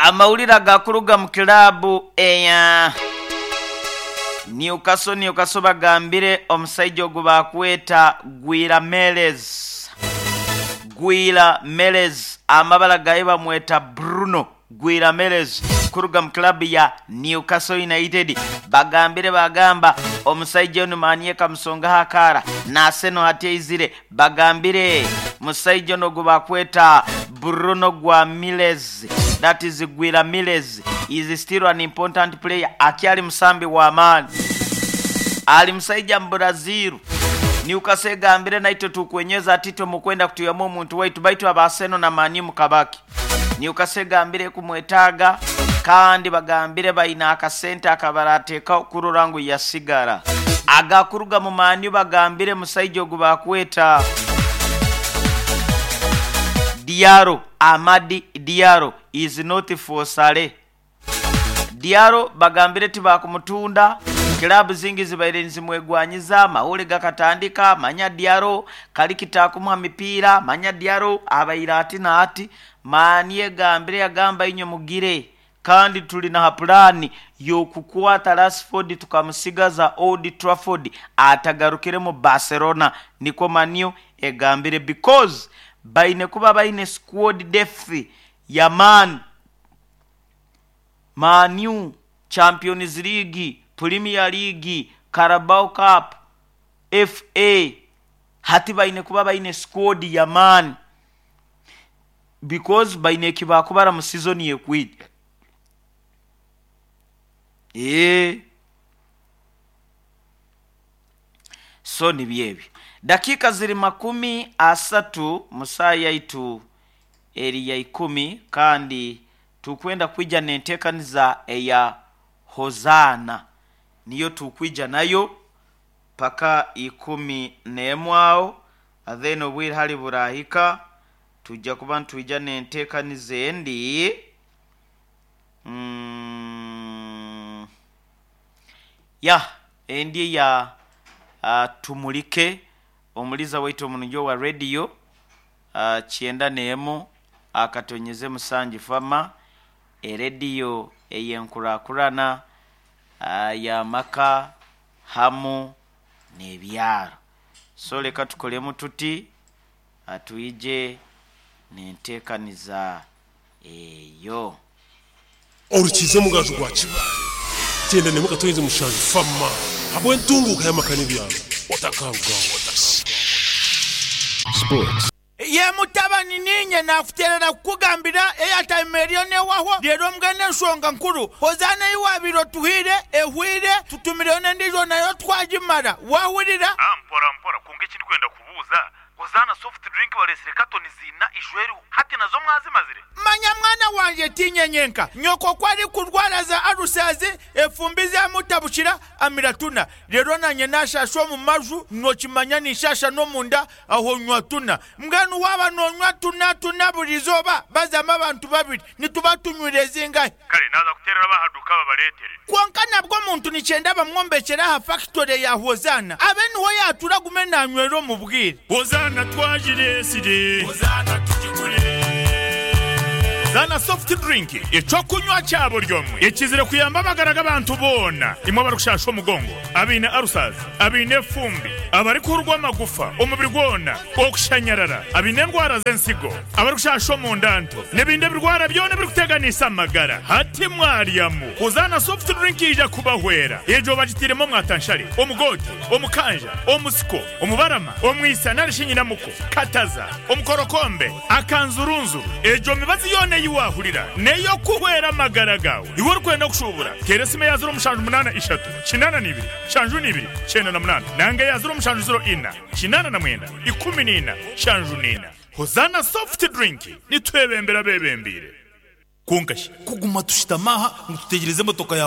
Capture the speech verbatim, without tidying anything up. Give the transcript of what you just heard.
amawulira gakuruga mu kilabu eya Newcastle Newcastle bagambire omusajja ogwo bakweta Gwira Melez Gwira Melez amabala gaye bamweta Bruno Gwira Melez kuruga mu club ya Newcastle United bagambire bagamba omusajja ono maniye kamusonga hakara na seno hateizire bagambire musajja ono gwo bakweta Bruno Gwa Melez, that is Gwira Melez, is still an important player. Akiali musambi wa amani ali musajja mu Brazil. Newcastle gambire naito tukwenyeza tito mukwenda kutuyamo omuntu waitu baitu abaseno na mani mukabaki. Newcastle gambire kumwetaga kandi bagambire baina akasenta akabarateka kururangu ya sigara agakuruga mu mani bagambire musajja ogwo bakweta Diaro Amadi Diaro is not for sale. Diaro bagambire tibakumutunda club zingi zibaire nzimwegwanyiza mahule gakatandika manya Diaro kalikita kumwa mipira manya Diaro abaira ati na ati maniye gambire yagamba inyo mugire kandi tulina hapulani yokukwata Rashford tukamusigaza Old Trafford atagarukire mu Barcelona niko manio egambire because baine kuba baine squad depth ya man Manu Champions League, Premier League, Carabao Cup, F A hati baine kuba baine squad ya man because baine kiba kubara mu season yekwid eh so ni byebi dakika ziri makumi asatu musaya itu eri ya ikumi kandi tukwenda kwija nentekaniza eya Hozana niyo tukwija nayo paka ikumi nemwao then obwiri hali burahika tujja kuba ntwija nentekanize endi mm, ya endi ya uh, tumulike omuliza waitu omunjo wa radio uh, chienda nemo akatonyeze musanji fama e radio eyenkurakurana uh, ya maka hamu nebyaro so leka tukolemu tuti atuije nentekaniza eyo orukize mugazo gwakiba tienda nemo katonyeze musanji fama habwe ntunguka ya makani byaro otakanga Sports. Ye mutabani ninye nafuterera kugambira eyata milioni waho rero mgane nsonga nkuru Hozana iwabiro tuhire ehwire tutumilione ndizo nayo twajimara wahurira ampora mpora kunge kindi kwenda kubuza Hozana soft drink walesere katoni zina ijweru hati nazo mwazimazire manya mwana wanje tinyenyenka nyoko kwari kurwara za arusazi efumbiza mutabushira amiratuna rero nanye nashasho mu maju nokimanya nishasha no munda aho nywatuna mganu waba no nywatuna tuna burizoba bazama abantu babiri nitubatunyureze ngahe kare naza kuterera bahaduka babaletere kwanka nabwo muntu nicenda bamwombekera ha factory ya Hozana abeni ho yatura gumena nywero mu bwire Hozana twajire sire Hozana tujigure Zana soft drink echo kunywa cyabo ryomwe ekizire kuyamba bagaraga abantu bona imwe barushasho mugongo abine arusazi abine fumbi abari kurwa magufa umubiri gwona okushanyarara abine ndwara zensigo abarushasho mu ndanto nebinde birwara byone biri kuteganisa amagara hati mwariyamu Hozana soft drink ija kubahwera ejo bagitiremo mwatanshari omugoti omukanja omusiko omubarama omwisa narishinyina muko kataza omukorokombe akanzurunzu ejo mibazi yone yiwahurira neyo kuhwera magara gawe iwo rukwenda kushubura keresime yazuro mushanju munana ishatu kinana nibiri shanju nibiri chena na munana nange yazuro mushanju zero ina kinana na mwenda ikumi nina shanju nina Hozana soft drink nitwebembera bebembire kungashi kuguma tushitamaha ngutegereze motoka ya